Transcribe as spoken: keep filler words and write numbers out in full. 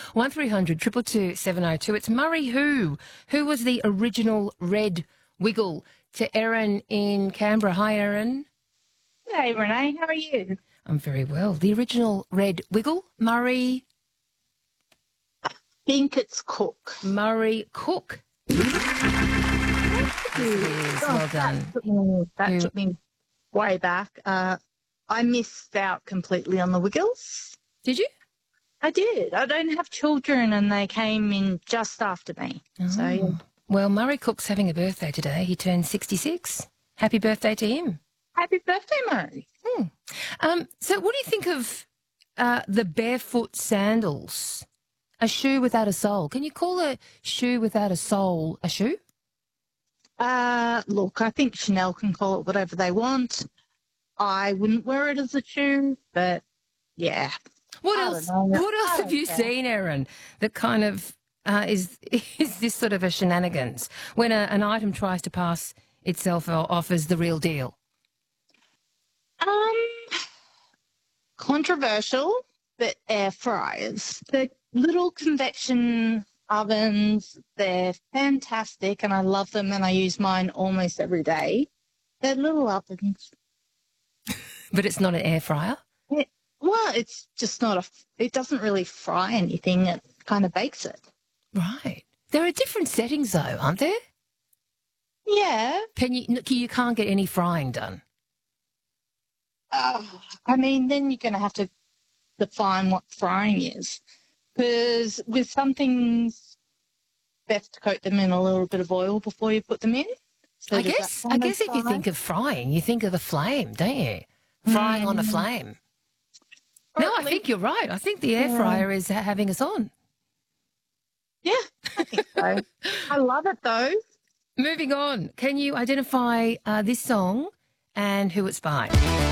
one three hundred two two two seven oh two. It's Murray Who. Who was the original red wiggle to Erin in Canberra? Hi, Erin. Hey, Renee. How are you? I'm very well. The original red wiggle, Murray... I think it's Cook. Murray Cook. Yes, it is. Well done. That took me, that Who- took me way back. Uh, I missed out completely on the Wiggles. Did you? I did. I don't have children, and they came in just after me. So, yeah. Oh. Well, Murray Cook's having a birthday today. He turned sixty-six. Happy birthday to him. Happy birthday, Murray. Hmm. Um, so what do you think of uh, the barefoot sandals? A shoe without a sole. Can you call a shoe without a sole a shoe? Uh, look, I think Chanel can call it whatever they want. I wouldn't wear it as a shoe, but yeah. What I else? don't know. What else I have don't you care. seen, Erin, that kind of uh, is is this sort of a shenanigans when a, an item tries to pass itself o- off as the real deal? Um, controversial, but air fryers. The little convection ovens, they're fantastic, and I love them, and I use mine almost every day. They're little ovens. But it's not an air fryer. It, well, it's just not a. It doesn't really fry anything. It kind of bakes it. Right. There are different settings, though, aren't there? Yeah. Can you you can't get any frying done? Oh, I mean, then you're going to have to define what frying is. Because with some things, best to coat them in a little bit of oil before you put them in. So I does that guess I kind of guess if you fry? think of frying, you think of the flame, don't you? Frying on a Mm. flame. Or No, at I think least- you're right. I think the air Yeah. fryer is ha- having us on. Yeah, I think so. I love it though. Moving on, can you identify uh, this song and who it's by?